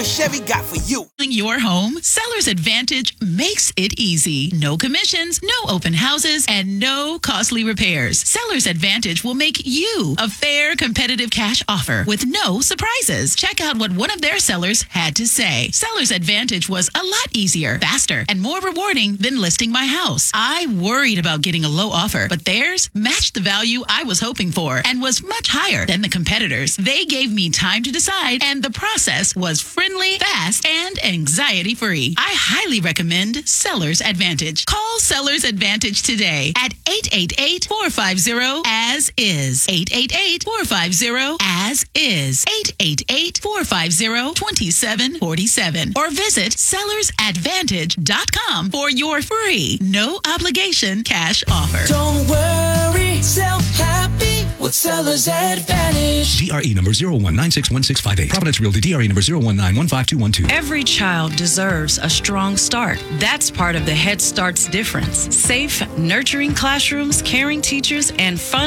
what Chevy got for you. Your home, Seller's Advantage makes it easy. No commissions, no open houses, and no costly repairs. Seller's Advantage will make you a fair, competitive cash offer with no surprises. Check out what one of their sellers had to say. Seller's Advantage was a lot easier, faster, and more rewarding than listing my house. I worried about getting a low offer, but theirs matched the value I was hoping for and was much higher than the competitors. They gave me time to decide, and the process was friendly, fast, and anxiety-free. I highly recommend Seller's Advantage. Call Seller's Advantage today at 888-450-AS-IS. 888-450-AS-IS. 888-450-2747. Or visit sellersadvantage.com for your free, no obligation cash offer. Don't worry, sell happy with Seller's Advantage. DRE number 019616658. Providence Realty, DRE number 019152212. Every child deserves a strong start. That's part of the Head Start's difference. Safe, nurturing classrooms, caring teachers, and fun